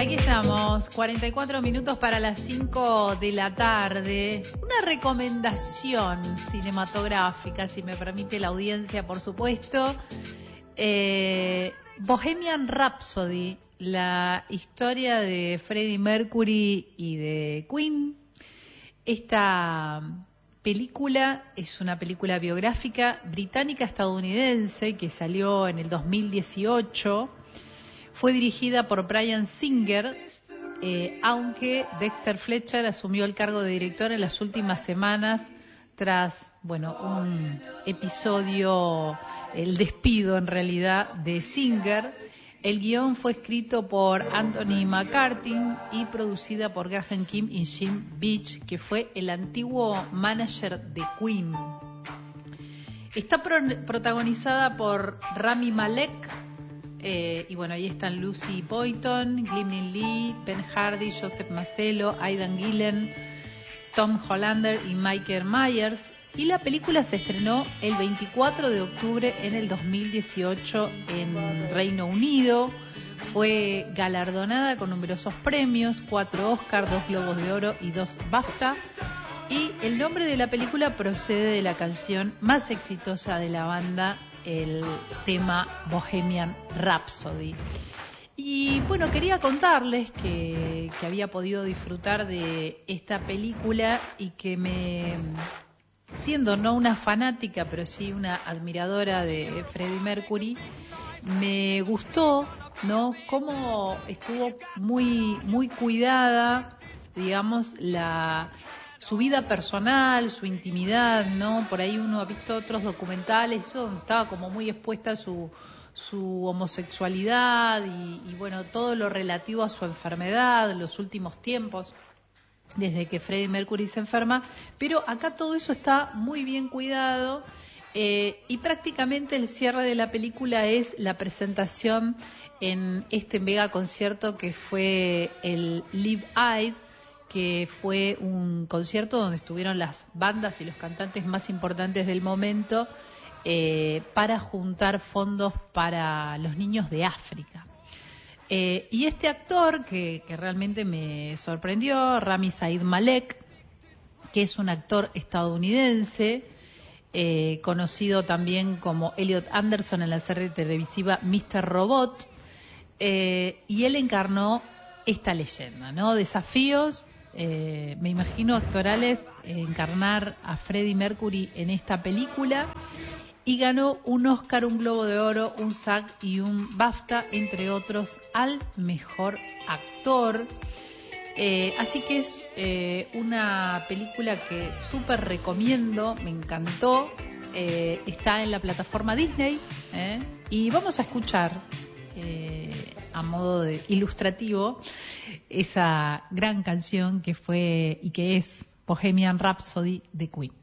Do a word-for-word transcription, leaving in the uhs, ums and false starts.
Aquí estamos, cuarenta y cuatro minutos para las cinco de la tarde. Una recomendación cinematográfica, si me permite la audiencia, por supuesto. Eh, Bohemian Rhapsody, la historia de Freddie Mercury y de Queen. Esta película es una película biográfica británica-estadounidense que salió en el dos mil dieciocho. Fue dirigida por Bryan Singer, eh, aunque Dexter Fletcher asumió el cargo de director en las últimas semanas tras, bueno, un episodio, el despido en realidad de Singer. El guión fue escrito por Anthony McCarthy y producida por Graham Kim y Jim Beach, que fue el antiguo manager de Queen. Está pro- protagonizada por Rami Malek, eh, y bueno, ahí están Lucy Boynton, Glynis Lee, Ben Hardy, Joseph Mazzello, Aidan Gillen, Tom Hollander y Michael Myers. Y la película se estrenó el veinticuatro de octubre en el dos mil dieciocho en Reino Unido. Fue galardonada con numerosos premios, cuatro Oscar, dos Globos de Oro y dos BAFTA. Y el nombre de la película procede de la canción más exitosa de la banda, el tema Bohemian Rhapsody. Y bueno, quería contarles que, que había podido disfrutar de esta película y que me... siendo no una fanática, pero sí una admiradora de Freddie Mercury, me gustó, ¿no? Cómo estuvo muy, muy cuidada, digamos, la, su vida personal, su intimidad, ¿no? Por ahí uno ha visto otros documentales, eso estaba como muy expuesta su, su homosexualidad y, y bueno, todo lo relativo a su enfermedad, los últimos tiempos, desde que Freddie Mercury se enferma, pero acá todo eso está muy bien cuidado, eh, y prácticamente el cierre de la película es la presentación en este mega concierto que fue el Live Aid, que fue un concierto donde estuvieron las bandas y los cantantes más importantes del momento, eh, para juntar fondos para los niños de África. Eh, y este actor que, que realmente me sorprendió, Rami Said Malek, que es un actor estadounidense, eh, conocido también como Elliot Anderson en la serie televisiva míster Robot, eh, y él encarnó esta leyenda, ¿no? Desafíos, eh, me imagino actorales, eh, encarnar a Freddie Mercury en esta película. Y ganó un Oscar, un Globo de Oro, un SAG y un BAFTA, entre otros, al mejor actor. Eh, así que es eh, una película que súper recomiendo, me encantó. Eh, está en la plataforma Disney, ¿eh? Y vamos a escuchar, eh, a modo de ilustrativo, esa gran canción que fue y que es Bohemian Rhapsody de Queen.